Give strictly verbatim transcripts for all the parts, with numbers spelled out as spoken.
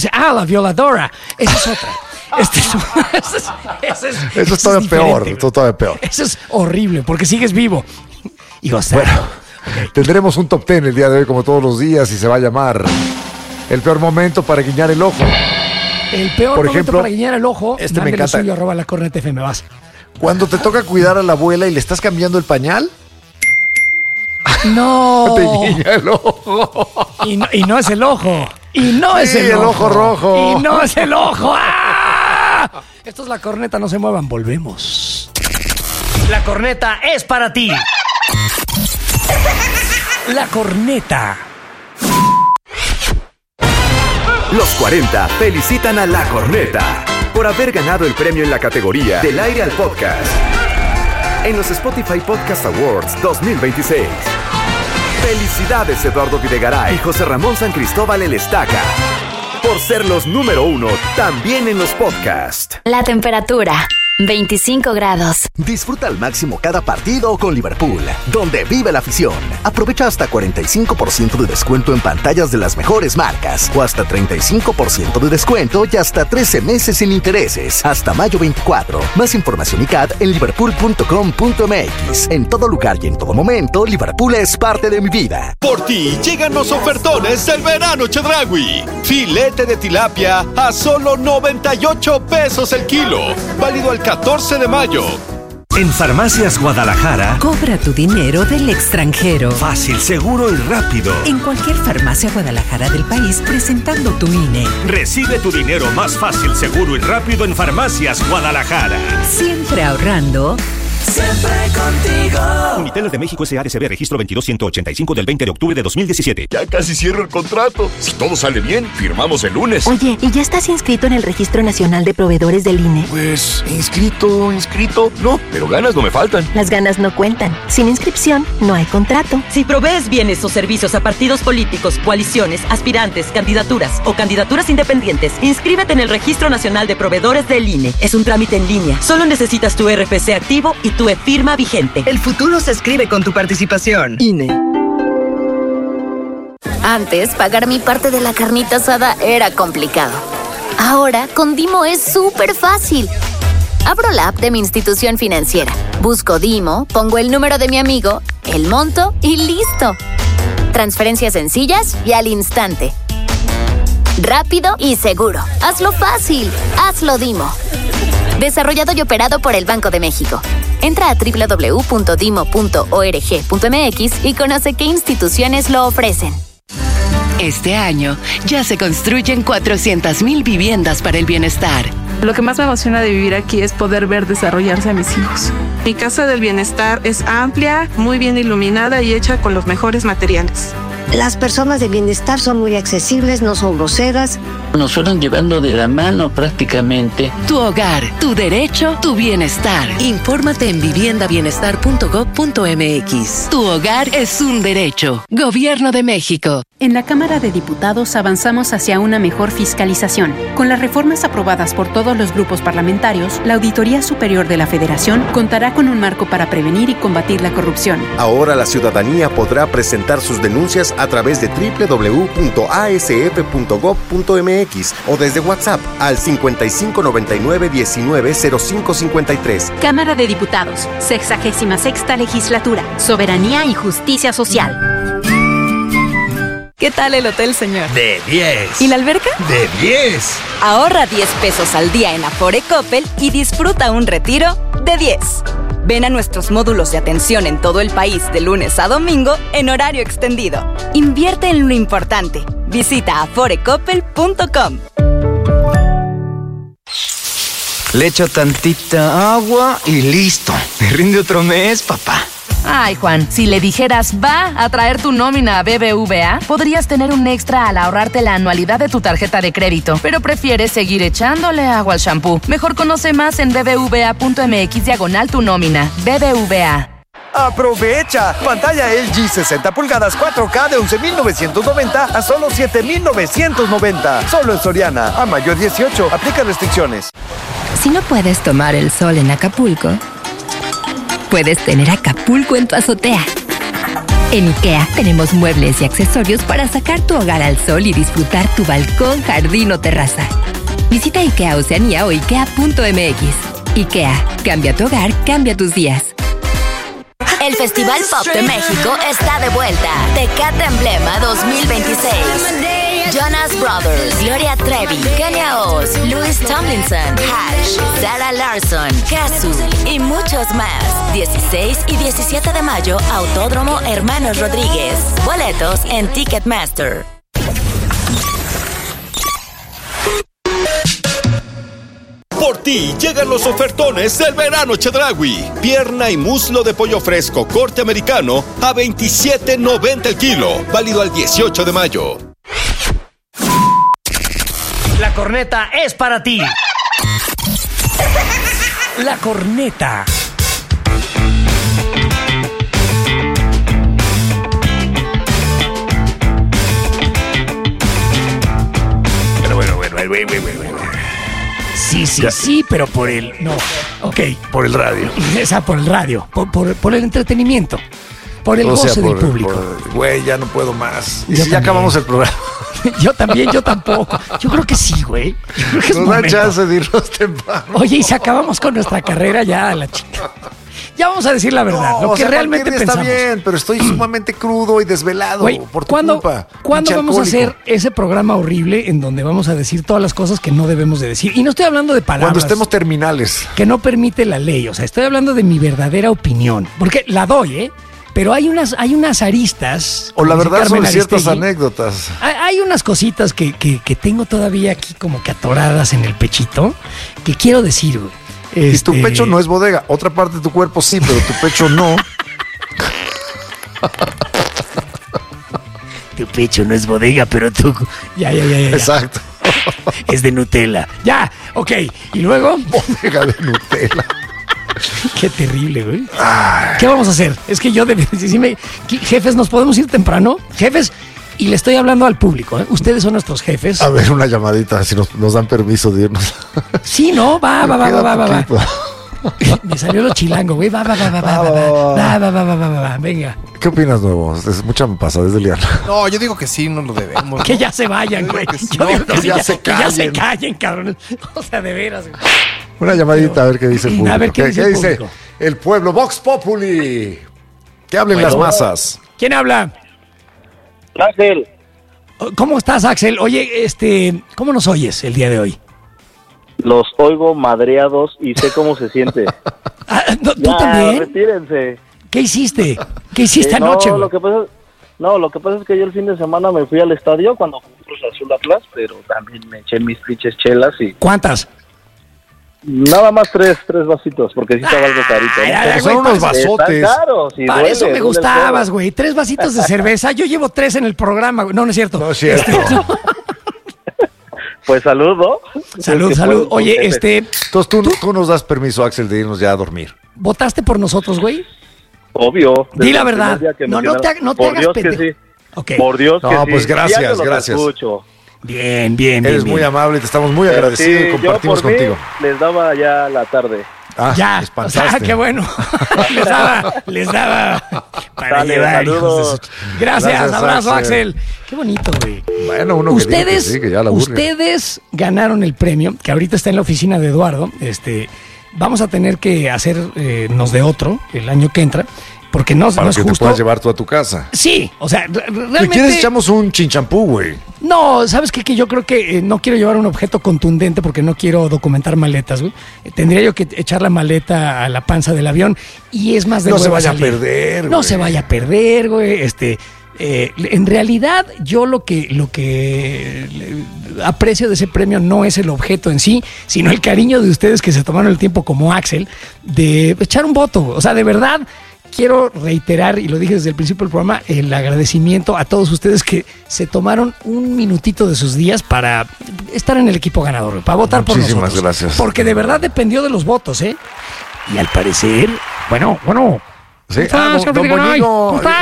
Ah, la violadora. Esa es otra. Este es, eso es, eso es, eso es todavía peor. Eso es todavía peor. Eso es horrible porque sigues vivo. Y gozando. Bueno, okay. Tendremos un top ten el día de hoy como todos los días y se va a llamar el peor momento para guiñar el ojo. El peor Por momento ejemplo, para guiñar el ojo. Este me encanta. Suyo, arroba la corneta F M, vas. Cuando te toca cuidar a la abuela y le estás cambiando el pañal. No. Te guiña el ojo. Y no, y no es el ojo. Y no sí, es el, el ojo. ojo rojo. Y no es el ojo. ¡Ah! Esto es la corneta, no se muevan, volvemos. La corneta es para ti. La corneta. Los cuarenta felicitan a La Corneta por haber ganado el premio en la categoría Del Aire al Podcast en los Spotify Podcast Awards dos mil veintiséis. Felicidades Eduardo Videgaray y José Ramón San Cristóbal El Estaca por ser los número uno también en los podcasts. La temperatura, veinticinco grados. Disfruta al máximo cada partido con Liverpool, donde vive la afición. Aprovecha hasta cuarenta y cinco por ciento de descuento en pantallas de las mejores marcas, o hasta treinta y cinco por ciento de descuento y hasta trece meses sin intereses, hasta mayo veinticuatro. Más información y C A D en liverpool punto com punto m x. En todo lugar y en todo momento, Liverpool es parte de mi vida. Por ti llegan los ofertones del verano Chedraui. Filete de tilapia a solo noventa y ocho pesos el kilo. Válido al catorce de mayo. En Farmacias Guadalajara, cobra tu dinero del extranjero. Fácil, seguro y rápido. En cualquier farmacia Guadalajara del país, presentando tu I N E. Recibe tu dinero más fácil, seguro y rápido en Farmacias Guadalajara. Siempre ahorrando. Siempre contigo. Uniteles de México S A D C B, registro veintidós ciento ochenta y cinco del veinte de octubre de dos mil diecisiete. Ya casi cierro el contrato. Si todo sale bien, firmamos el lunes. Oye, ¿y ya estás inscrito en el Registro Nacional de Proveedores del I N E? Pues, inscrito, inscrito, no, pero ganas no me faltan. Las ganas no cuentan. Sin inscripción, no hay contrato. Si provees bienes o servicios a partidos políticos, coaliciones, aspirantes, candidaturas o candidaturas independientes, inscríbete en el Registro Nacional de Proveedores del I N E. Es un trámite en línea. Solo necesitas tu R F C activo y tu e-firma vigente. El futuro se escribe con tu participación. I N E. Antes, pagar mi parte de la carnita asada era complicado. Ahora, con Dimo es súper fácil. Abro la app de mi institución financiera, busco Dimo, pongo el número de mi amigo, el monto y listo. Transferencias sencillas y al instante. Rápido y seguro. Hazlo fácil. Hazlo Dimo. Desarrollado y operado por el Banco de México. Entra a doble u doble u doble u punto dimo punto org punto m x y conoce qué instituciones lo ofrecen. Este año ya se construyen cuatrocientas mil viviendas para el bienestar. Lo que más me emociona de vivir aquí es poder ver desarrollarse a mis hijos. Mi casa del bienestar es amplia, muy bien iluminada y hecha con los mejores materiales. Las personas de bienestar son muy accesibles, no son groseras. Nos fueron llevando de la mano prácticamente. Tu hogar, tu derecho, tu bienestar. Infórmate en vivienda bienestar punto gob punto m x. Tu hogar es un derecho. Gobierno de México. En la Cámara de Diputados avanzamos hacia una mejor fiscalización. Con las reformas aprobadas por todos los grupos parlamentarios, la Auditoría Superior de la Federación contará con un marco para prevenir y combatir la corrupción. Ahora la ciudadanía podrá presentar sus denuncias a través de doble u doble u doble u punto a s f punto gob punto m x o desde WhatsApp al cincuenta y cinco noventa y nueve diecinueve cero cinco cincuenta y tres. Cámara de Diputados, sexagésima sexta legislatura, soberanía y justicia social. ¿Qué tal el hotel, señor? De diez. ¿Y la alberca? De diez. Ahorra diez pesos al día en Afore Coppel y disfruta un retiro de diez. Ven a nuestros módulos de atención en todo el país de lunes a domingo en horario extendido. Invierte en lo importante. Visita afore coppel punto com. Le echo tantita agua y listo. Me rinde otro mes, papá. Ay, Juan, si le dijeras va a traer tu nómina a B B V A, podrías tener un extra al ahorrarte la anualidad de tu tarjeta de crédito, pero prefieres seguir echándole agua al shampoo. Mejor conoce más en bbva punto m x diagonal tu nómina. B B V A. ¡Aprovecha! Pantalla L G sesenta pulgadas cuatro K de once mil novecientos noventa a solo siete mil novecientos noventa. Solo en Soriana. A mayo dieciocho. Aplica restricciones. Si no puedes tomar el sol en Acapulco, puedes tener Acapulco en tu azotea. En IKEA tenemos muebles y accesorios para sacar tu hogar al sol y disfrutar tu balcón, jardín o terraza. Visita IKEA Oceanía o ikea punto m x. IKEA, cambia tu hogar, cambia tus días. El Festival Pop de México está de vuelta. Tecate Emblema dos mil veintiséis. Jonas Brothers, Gloria Trevi, Kanye Oz, Louis Tomlinson, Hash, Sarah Larson, Kazu y muchos más. dieciséis y diecisiete de mayo, Autódromo Hermanos Rodríguez. Boletos en Ticketmaster. Por ti llegan los ofertones del verano Chedraui. Pierna y muslo de pollo fresco corte americano a veintisiete noventa el kilo. Válido al dieciocho de mayo. La corneta es para ti. La corneta. Pero bueno, bueno, bueno, bueno, bueno, bueno. Sí, sí, ya. sí, pero por el... No, ok. Por el radio. Esa, por el radio. Por, por, por el entretenimiento. Por el o goce sea, por, del público. Güey, ya no puedo más. Y Yo si ya acabamos el programa. Yo también, yo tampoco. Yo creo que sí, güey. Yo creo que es Nos da momento. chance de irnos temprano. Oye, y si acabamos con nuestra carrera ya a la chica. Ya vamos a decir la verdad, No, lo o que sea, realmente cualquier día pensamos. Está bien, pero estoy sumamente crudo y desvelado Güey, por tu ¿cuándo, culpa. ¿cuándo Pinche vamos a alcohólico. hacer ese programa horrible en donde vamos a decir todas las cosas que no debemos de decir? Y no estoy hablando de palabras. Cuando estemos terminales. Que no permite la ley. O sea, estoy hablando de mi verdadera opinión. Porque la doy, ¿eh? Pero hay unas, hay unas aristas. O la como dice verdad Carmen son ciertas Aristegui. anécdotas. Hay, hay unas cositas que, que, que tengo todavía aquí como que atoradas en el pechito que quiero decir, güey. Y tu Este- pecho no es bodega. Otra parte de tu cuerpo sí, pero tu pecho no. Tu pecho no es bodega, pero tú... Ya, ya, ya, ya. Exacto. Es de Nutella. Ya, ok. Y luego... Bodega de Nutella. Qué terrible, güey. ¿Qué vamos a hacer? Es que yo de si me, jefes, ¿nos podemos ir temprano? Jefes, y le estoy hablando al público, ¿eh? Ustedes son nuestros jefes. A ver, una llamadita, si nos, nos dan permiso de irnos. Sí, ¿no? Va, va, va, va, va, va, va. Me salió lo chilango, güey. Va, va, va, va, va, va, va, va, va, va, va, va, va. Venga. ¿Qué opinas, nuevo? Es mucha pasadez de liana. No, yo digo que sí, no lo debemos. Que ya se vayan, güey. Yo No, digo que no, sí, ya ya, se que ya se callen. callen, cabrón. O sea, de veras, güey. Una llamadita a ver qué dice el público. A ver qué dice el público. el pueblo? Vox Populi. Que hablen Bueno. las masas. ¿Quién habla? Axel. ¿Cómo estás, Axel? Oye, este, ¿cómo nos oyes el día de hoy? Los oigo madreados y sé cómo se siente. Ah, ¿tú Ya, también? Retírense. ¿Qué hiciste? ¿Qué hiciste Eh, no, anoche, güey? lo que pasa, no, lo que pasa es que yo el fin de semana me fui al estadio cuando jugó Cruz Azul Atlas, pero también me eché mis pinches chelas y... ¿Cuántas? Nada más tres, tres vasitos, porque sí estaba algo carito. ¿no? Ay, ay, Pero güey, son para unos eso- vasotes. Están caros y Para duele, eso me duele el gustabas, codo. güey. Tres vasitos de cerveza. Yo llevo tres en el programa, güey. No, no es cierto. No es cierto. Pues salud, ¿no? Salud, Es que salud. por- Oye, por- este, Entonces tú, tú nos das permiso, Axel, de irnos ya a dormir. ¿votaste por nosotros, güey? Obvio. Di desde la el primer verdad. día que No, me no te quedaron- ha- no te Por hagas Dios que pendejo. sí. Ok. Por Dios que No, sí. pues gracias, Diario los gracias. escucho. Bien, bien, bien. Eres muy bien. amable y te estamos muy Pero agradecidos sí, y compartimos yo por mí contigo. les daba ya la tarde. Ah, Ya, me o espantaste. sea, qué bueno. les daba, les daba para Dale, llevar. hijos de saludos. su- Gracias, Gracias, abrazo, Axel. Axel. Qué bonito, güey. Bueno, uno que diga que Ustedes, sí, que ya la aburre. ustedes ganaron el premio, que ahorita está en la oficina de Eduardo. Este, vamos a tener que hacernos de otro el año que entra, porque no, Para no es que te justo. puedas llevar tú a tu casa. Sí, o sea, re- Si realmente. quieres echamos un chinchampú, güey. No, ¿sabes qué? Que yo creo que eh, no quiero llevar un objeto contundente porque no quiero documentar maletas, güey. Eh, tendría yo que echar la maleta a la panza del avión y es más de No se hueva vaya a salir. perder, No güey. se vaya a perder, güey. Este, eh, en realidad, yo lo que, lo que eh, aprecio de ese premio no es el objeto en sí, sino el cariño de ustedes que se tomaron el tiempo como Axel de echar un voto. O sea, de verdad. Quiero reiterar, y lo dije desde el principio del programa, el agradecimiento a todos ustedes que se tomaron un minutito de sus días para estar en el equipo ganador, para votar por nosotros. Muchísimas gracias. Porque de verdad dependió de los votos, ¿eh? Y al parecer, bueno, bueno. Sí. ¿Cómo Ah, estás, don, don Garay? Boñigo, ¿Cómo está? eh,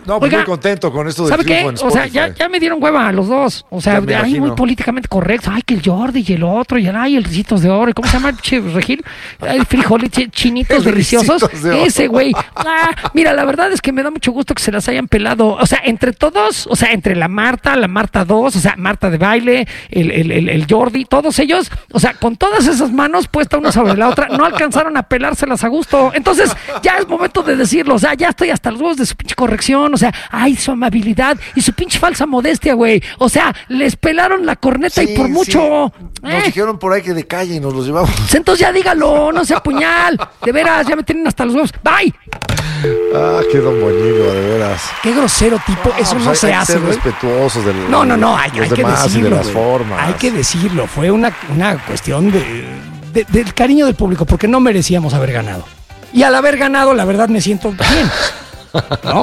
No, pues Oiga, muy contento con esto del ¿sabe qué? triunfo en O sea, Spotify. ya, ya me dieron hueva a los dos. O sea, Ya me ahí muy imagino. políticamente correcto. Ay, que el Jordi y el otro, y el, ay, el Ricitos de Oro. ¿Y ¿Cómo se llama el che, Regil? Ay, frijoles chi- chinitos El deliciosos. Ricitos de Oro. Ese güey. Ah, mira, la verdad es que me da mucho gusto que se las hayan pelado. O sea, entre todos, o sea, entre la Marta, la Marta dos, o sea, Marta de baile, el, el, el, el Jordi, todos ellos, o sea, con todas esas manos puestas una sobre la otra, no alcanzaron a pelárselas a gusto. Entonces, ya es momento de decirlo. O sea, ya estoy hasta los huevos de su pinche corrección. O sea, ay, su amabilidad y su pinche falsa modestia, güey. O sea, les pelaron la corneta Sí, y por sí. mucho. Nos ¿Eh? dijeron por ahí que de calle y nos los llevamos. Pues entonces ya dígalo, no sea puñal. De veras, ya me tienen hasta los huevos. Bye. Ah, qué don Boñigo, de veras. Qué grosero tipo, eso pues no hay- se hay que hace, ser güey. respetuosos de No, no, no, hay, los hay que demás decirlo. y de las güey. formas. Hay que decirlo, fue una, una cuestión de, de- del cariño del público, porque no merecíamos haber ganado. Y al haber ganado, la verdad me siento bien. ¿No?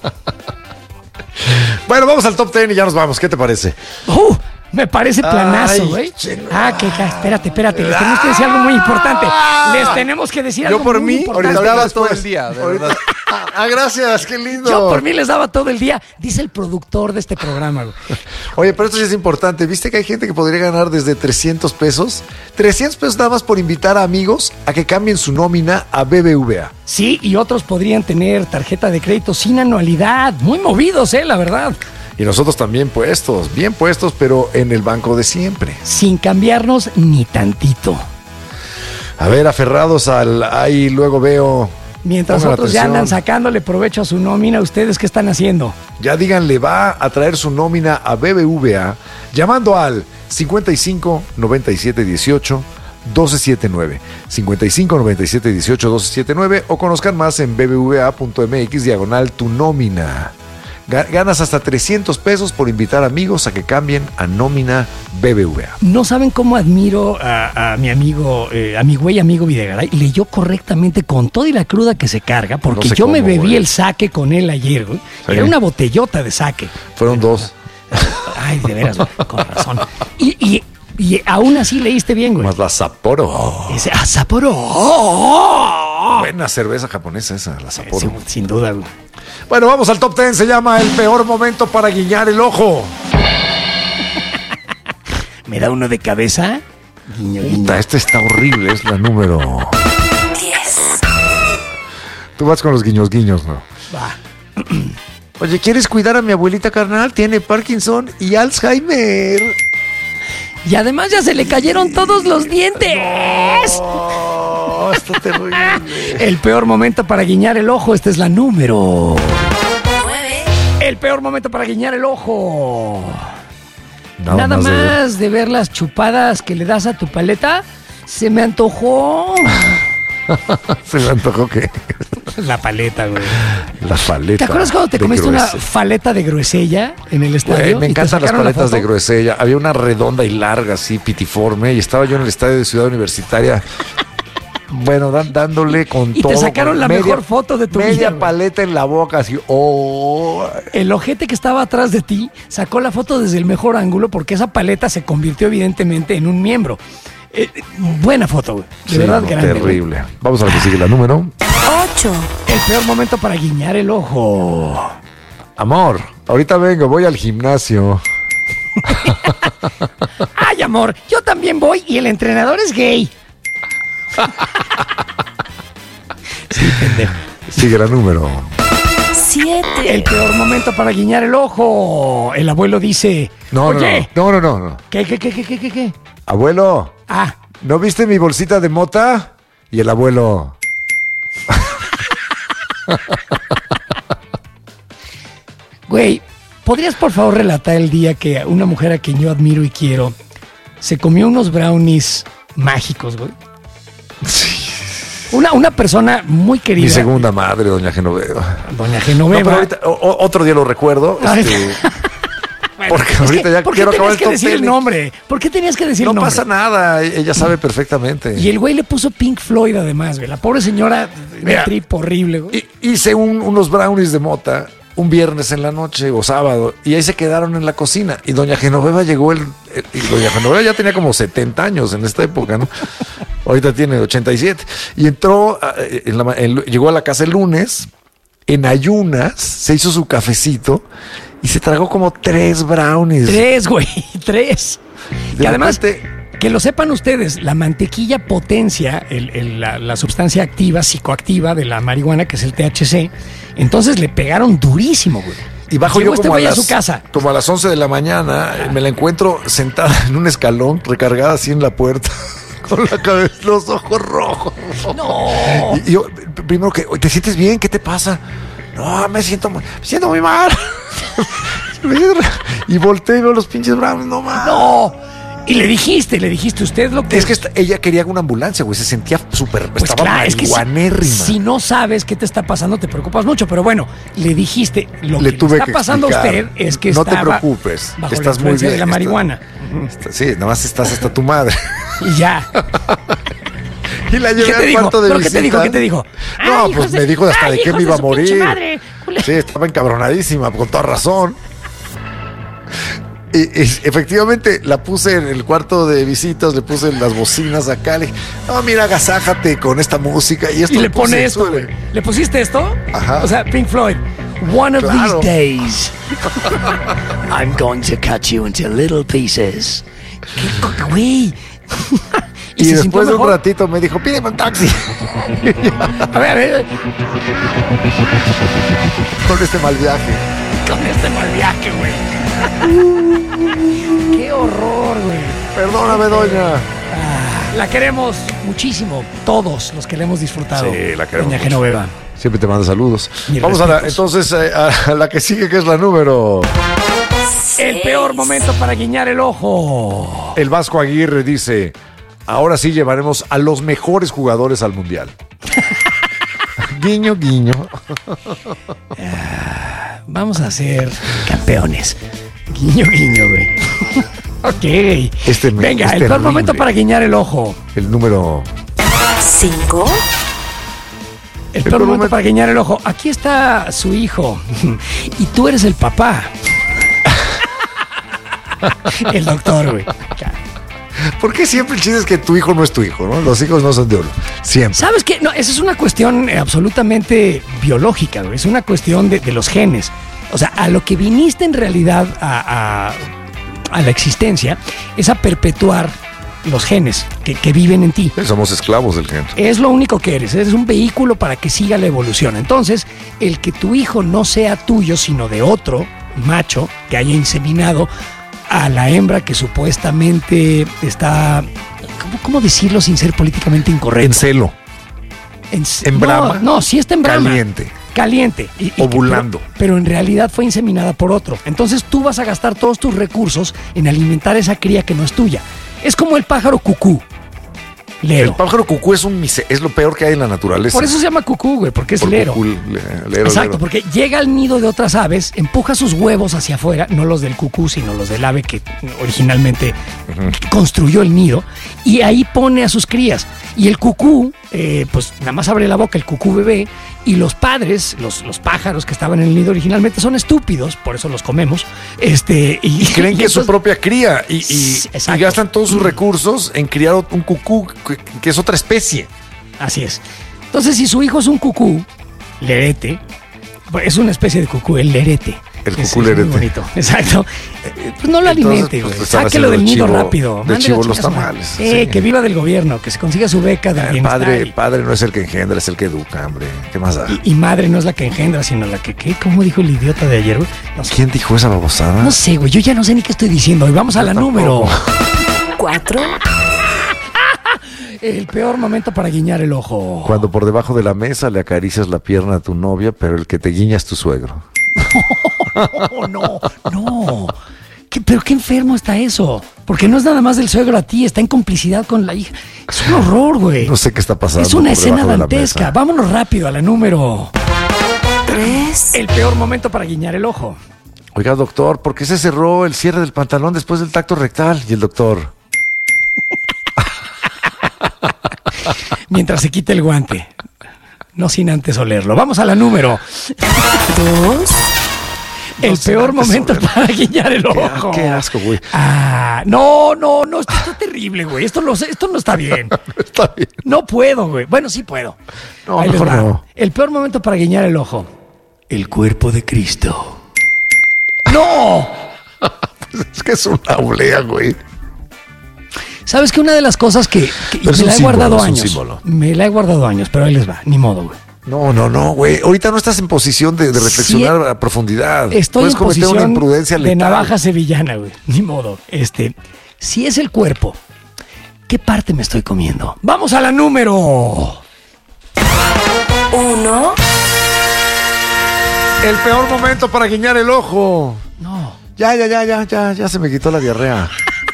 Bueno, vamos al top ten y ya nos vamos. ¿Qué te parece? Uh, me parece planazo, Ay, güey. che- Ah, que ca- espérate, espérate. Les tenemos que decir algo muy importante. Les tenemos que decir algo Yo por muy mí, importante. ahorita daba todo después. el día, de Ahorita- verdad. Ah, gracias, qué lindo. Yo por mí les daba todo el día, dice el productor de este programa, güey. Oye, pero esto sí es importante. ¿Viste que hay gente que podría ganar desde trescientos pesos? trescientos pesos nada más por invitar a amigos a que cambien su nómina a B B V A. Sí, y otros podrían tener tarjeta de crédito sin anualidad. Muy movidos, eh, la verdad. Y nosotros también puestos, bien puestos, pero en el banco de siempre. Sin cambiarnos ni tantito. A ver, aferrados al ahí luego veo. Mientras Pongan otros ya atención. andan sacándole provecho a su nómina, ¿ustedes qué están haciendo? Ya díganle, va a traer su nómina a B B V A llamando al cincuenta y cinco noventa y siete dieciocho doce setenta y nueve. cincuenta y cinco noventa y siete dieciocho doce setenta y nueve o conozcan más en bbva.mx diagonal tu nómina. Ga- Ganas hasta trescientos pesos por invitar amigos a que cambien a nómina B B V A. No saben cómo admiro a, a mi amigo, eh, a mi güey amigo Videgaray. Leyó correctamente con toda y la cruda que se carga, porque No sé yo me cómo, bebí güey. el saque con él ayer, güey. Sí. Era una botellota de saque. Fueron dos. Ay, de veras, güey, con razón. Y, y, y aún así leíste bien, güey. Más la Sapporo. Ese, ah, Sapporo. Oh, Buena cerveza japonesa esa, la Sapporo. sin, sin duda, güey. Bueno, vamos al top ten. Se llama El peor momento para guiñar el ojo. ¿Me da uno de cabeza? Guiño, guiño. Puta, esta está horrible, es la número diez. Tú vas con los guiños guiños, ¿no? Va. Oye, ¿quieres cuidar a mi abuelita carnal? Tiene Parkinson y Alzheimer. Y además ya se le cayeron todos los dientes. Oh, está terrible. El peor momento para guiñar el ojo, esta es la número nueve. El peor momento para guiñar el ojo. Nada Nada, más de más, de ver las chupadas que le das a tu paleta, se me antojó. Se me antojó que La paleta, güey. la paleta. ¿Te acuerdas cuando te de comiste una gruese- faleta de gruesella en el estadio? Güey, me y te encantan las sacaron la paletas de foto? gruesella. Había una redonda y larga, así, pitiforme, y estaba yo en el estadio de Ciudad Universitaria. Bueno, dan- dándole con Y te todo. sacaron con la mejor foto de tu vida, Media güey. paleta en la boca, así. Oh. El ojete que estaba atrás de ti sacó la foto desde el mejor ángulo porque esa paleta se convirtió evidentemente en un miembro. Eh, eh, buena foto, güey. De Sí, verdad, no, grande. güey. terrible. Vamos a ver que sigue la número. ocho. El peor momento para guiñar el ojo. Amor, ahorita vengo, voy al gimnasio. Ay, amor, yo también voy y el entrenador es gay. Sí, pendejo. Sigue la número. siete. El peor momento para guiñar el ojo. El abuelo dice, No, no, oye, no, no, no, no. ¿qué, qué, qué, qué, qué, qué, qué? Abuelo, Ah, ¿no viste mi bolsita de mota? Y el abuelo. güey, ¿podrías por favor relatar el día que una mujer a quien yo admiro y quiero se comió unos brownies mágicos, güey? Una, una persona muy querida. Mi segunda madre, doña Genoveva. Doña No, Genoveva. pero ahorita, o- o- otro día lo recuerdo. Ay. este, Bueno, porque es que, ahorita ya ¿por qué quiero tenías acabar el que top decir ten? el nombre? ¿Por qué tenías que decir No el nombre? pasa nada, e- ella sabe perfectamente. Y el güey le puso Pink Floyd además, güey. La pobre señora, Mira, un trip horrible, güey. I- Hice un- unos brownies de mota un viernes en la noche o sábado y ahí se quedaron en la cocina y doña Genoveva llegó el, el- y doña Genoveva ya tenía como setenta años en esta época, ¿no? Ahorita tiene ochenta y siete y entró a- en la ma- en- llegó a la casa el lunes en ayunas, se hizo su cafecito y se tragó como tres brownies. Tres, güey, tres. De que además, repente, que lo sepan ustedes, la mantequilla potencia el, el, la, la sustancia activa, psicoactiva de la marihuana, que es el T H C. Entonces le pegaron durísimo, güey. Y bajo Llegó yo este como, a güey a las, su casa. como a las once de la mañana, ah. me la encuentro sentada en un escalón, recargada así en la puerta, con la cabeza, los ojos rojos. No. Y, y yo, primero que, ¿te sientes bien? ¿Qué te pasa? No, me siento muy, me siento muy mal. Y volteé y veo los pinches brownies, no más. No. Y le dijiste, le dijiste usted lo que... Es que esta, ella quería una ambulancia, güey, se sentía súper... Pues estaba claro, es que marihuanérrima. si, si no sabes qué te está pasando, te preocupas mucho. Pero bueno, le dijiste, lo le que tuve le está que pasando explicar. A usted es que no estaba te preocupes, bajo estás la muy influencia bien. de la marihuana. Está, sí, nada más estás hasta tu madre. Y ya. Y la llevé ¿Qué te al dijo? cuarto de ¿Pero visita. qué te dijo? ¿Qué te dijo? No, Ay, pues de, me dijo hasta ay, de qué me iba a morir. Madre. Sí, estaba encabronadísima, con toda razón. Y, y efectivamente la puse en el cuarto de visitas, le puse las bocinas acá, le dije, no, mira, agasájate con esta música. Y, esto y le pone esto, güey. ¿Le pusiste esto? Ajá. O sea, Pink Floyd. One of claro. these days, I'm going to cut you into little pieces. ¿Qué güey? Y, y después de un ratito me dijo, pídeme un taxi. A ver, a ver. Con este mal viaje. Con este mal viaje, güey. Qué horror, güey. Perdóname, doña. Ah, la queremos muchísimo. Todos los que le hemos disfrutado. Sí, la queremos. Doña Genoveva. Siempre te manda saludos. Mis Vamos a la, respetos. entonces a la que sigue, que es la número... El peor momento para guiñar el ojo. El Vasco Aguirre dice, ahora sí llevaremos a los mejores jugadores al Mundial. Guiño, guiño. Ah, vamos a ser campeones. Guiño, guiño, güey. Ok. Este Venga, es el peor terrible. momento para guiñar el ojo. El número... ¿Cinco? El peor momento, momento para guiñar el ojo. Aquí está su hijo. Y tú eres el papá. El doctor, güey. ¿Por qué siempre el chiste es que tu hijo no es tu hijo, no? Los hijos no son de oro. Siempre. ¿Sabes qué? No, esa es una cuestión eh, absolutamente biológica, güey. Es una cuestión de, de los genes. O sea, a lo que viniste en realidad a, a, a la existencia es a perpetuar los genes que, que viven en ti. Somos esclavos del gen. Es lo único que eres. Eres un vehículo para que siga la evolución. Entonces, el que tu hijo no sea tuyo, sino de otro macho que haya inseminado a la hembra que supuestamente está, ¿cómo, cómo decirlo sin ser políticamente incorrecto? En celo. En, en brama. No, no, sí está en brama. Caliente. Caliente. Y, y ovulando. Pero, pero en realidad fue inseminada por otro. Entonces tú vas a gastar todos tus recursos en alimentar esa cría que no es tuya. Es como el pájaro cucú. Lero. El pájaro cucú es un mise, es lo peor que hay en la naturaleza. Por eso se llama cucú, güey, porque es por lero. Cucú, le, lero. Exacto, lero. porque llega al nido de otras aves, empuja sus huevos hacia afuera, no los del cucú, sino los del ave que originalmente uh-huh. construyó el nido, y ahí pone a sus crías. Y el cucú, eh, pues nada más abre la boca el cucú bebé, y los padres, los, los pájaros que estaban en el nido originalmente son estúpidos, por eso los comemos. Este, y, y creen y que entonces, es su propia cría y, y, y gastan todos sus recursos en criar un cucú que, que es otra especie. Así es. Entonces, si su hijo es un cucú, lerete, es una especie de cucú, el lerete. El es, cucú es lerete. Muy bonito. Exacto. Pues no lo alimente, güey. Pues, sáquelo del nido chivo, rápido. De chivo los tamales. Eh, sí. Que viva del gobierno, que se consiga su beca de bienestar. Padre, y... padre no es el que engendra, es el que educa, hombre. ¿Qué más da? Y, y madre no es la que engendra, sino la que, ¿qué? ¿Cómo dijo el idiota de ayer, güey? No sé. ¿Quién dijo esa babosada? No sé, güey. Yo ya no sé ni qué estoy diciendo. Y vamos a la tampoco. número. ¿Cuatro? El peor momento para guiñar el ojo. Cuando por debajo de la mesa le acaricias la pierna a tu novia, pero el que te guiña es tu suegro. No, no, no. ¿Qué, pero qué enfermo está eso. Porque no es nada más del suegro a ti, está en complicidad con la hija. Es un horror, güey. No sé qué está pasando. Es una escena dantesca. Vámonos rápido a la número tres. El peor momento para guiñar el ojo. Oiga, doctor, ¿por qué se cerró el cierre del pantalón después del tacto rectal? Y el doctor... Mientras se quita el guante. No sin antes olerlo. Vamos a la número dos. El no peor momento olerlo. Para guiñar el ojo. Qué, qué asco, güey. Ah, no, no, no, esto está terrible, güey. Esto, lo, esto no está bien. No está bien. No puedo, güey. Bueno, sí puedo. No, Ahí mejor no. El peor momento para guiñar el ojo. el cuerpo de Cristo. ¡No! Es que es una oblea, güey. ¿Sabes que una de las cosas que, que me la he símbolo, guardado es un años? símbolo. Me la he guardado años, pero ahí les va, ni modo, güey. No, no, no, güey. Ahorita no estás en posición de, de reflexionar Sí, a profundidad. Estoy Puedes en cometer posición una imprudencia de letal. navaja sevillana, güey. Ni modo. Este, si es el cuerpo, ¿qué parte me estoy comiendo? Vamos a la número uno. El peor momento para guiñar el ojo. No. Ya, ya, ya, ya, ya, ya se me quitó la diarrea.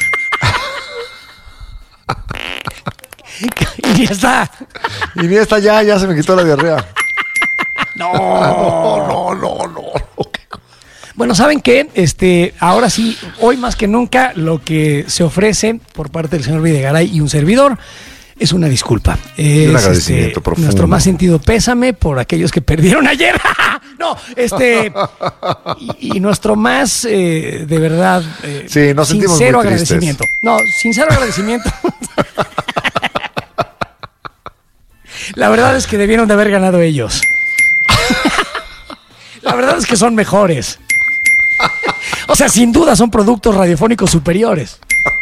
Y ya está. Y ni esta ya, ya se me quitó la diarrea. No, no, no, no. Bueno, ¿saben qué? Este, ahora sí, hoy más que nunca, lo que se ofrece por parte del señor Videgaray y un servidor es una disculpa. Es, un agradecimiento este, profundo. Nuestro más sentido pésame por aquellos que perdieron ayer. No, este. Y, y nuestro más, eh, de verdad, eh, sí, nos sentimos sincero muy tristes. agradecimiento. No, sincero agradecimiento. La verdad es que debieron de haber ganado ellos. La verdad es que son mejores. O sea, sin duda son productos radiofónicos superiores.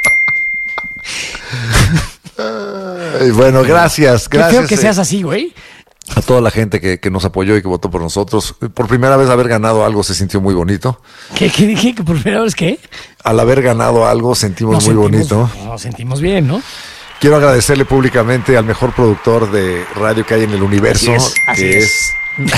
Ay, bueno, gracias, Qué gracias. feo que eh, seas así, güey. A toda la gente que, que nos apoyó y que votó por nosotros. Por primera vez haber ganado algo se sintió muy bonito. ¿Qué, qué dije? ¿Que por primera vez qué? Al haber ganado algo sentimos Nos muy sentimos- bonito. Nos sentimos bien, ¿no? Quiero agradecerle públicamente al mejor productor de radio que hay en el universo, Así es, así que es. es...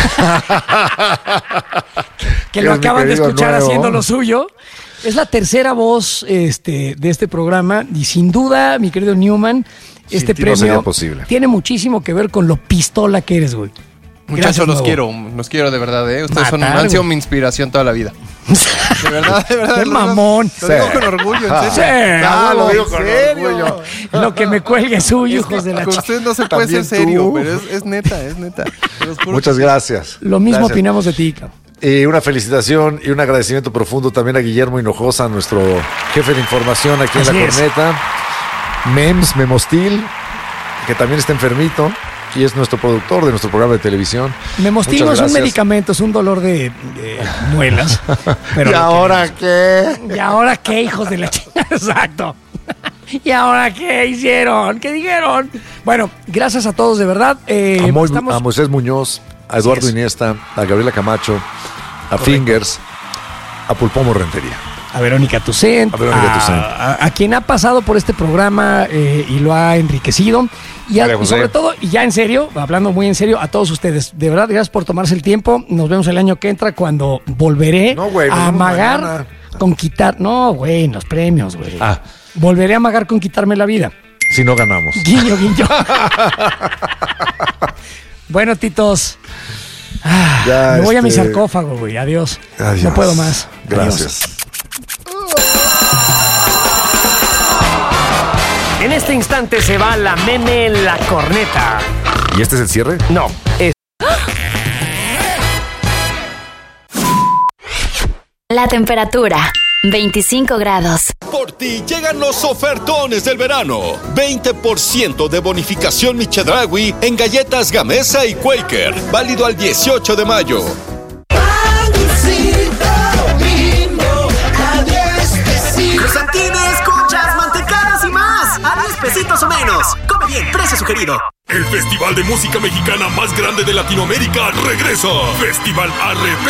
Que lo es mi acaban de querido escuchar nuevo. haciendo lo suyo. Es la tercera voz este, de este programa y sin duda, mi querido Newman, este ti no sería premio posible. tiene muchísimo que ver con lo pistola que eres, güey. Muchachos, Gracias, los nuevo. quiero, los quiero de verdad, ¿eh? Ustedes son, Matar, han sido güey. mi inspiración toda la vida. De verdad, de verdad. ¡Qué de verdad. mamón! Lo digo con orgullo, en serio. Sí, Ah, lo digo ¿en con serio? orgullo. Lo que me cuelgue es suyo, Es que hijos de la con ch- ustedes no se puede ser También serio, tú. pero es, es neta, es neta. Se los juro Muchas que sí. gracias. Lo mismo Gracias. opinamos de ti, cabrón. Y una felicitación y un agradecimiento profundo también a Guillermo Hinojosa, nuestro jefe de información aquí Así en La es. Corneta. Mems, Memostil, que también está enfermito y es nuestro productor de nuestro programa de televisión. Memostil Muchas no es un gracias. medicamento, es un dolor de, de muelas. Pero ¿Y lo ahora qué? ¿Y ahora qué, hijos de la chingada? Exacto. ¿Y ahora qué hicieron? ¿Qué dijeron? Bueno, gracias a todos de verdad. Eh, A, Mo- estamos- a Moisés Muñoz, a Eduardo es. Iniesta, a Gabriela Camacho, a Correcto. Fingers, a Pulpomo Rentería. A Verónica Tucent, A Verónica a, Tucent. a- a quien ha pasado por este programa eh, y lo ha enriquecido. Y, a- María y José. sobre todo, y ya en serio, hablando muy en serio, a todos ustedes. De verdad, gracias por tomarse el tiempo. Nos vemos el año que entra cuando volveré No, güey, nos a vemos amagar mañana. con quitar. No, güey, en los premios, güey. Ah, Volveré a amagar con quitarme la vida. si no ganamos. Guiño, guiño. Bueno, titos. Ah, Ya, me voy a mi este- sarcófago, güey. Adiós. Adiós. No puedo más. Gracias. Adiós. En este instante se va la meme La Corneta. ¿Y este es el cierre? No, es... La temperatura, veinticinco grados. Por ti llegan los ofertones del verano. veinte por ciento de bonificación Michedragui en galletas Gamesa y Quaker. Válido al dieciocho de mayo. Cruzantines, conchas, mantecadas y más. A diez pesitos o menos. Come bien, precio sugerido. El festival de música mexicana más grande de Latinoamérica regresa. Festival A R P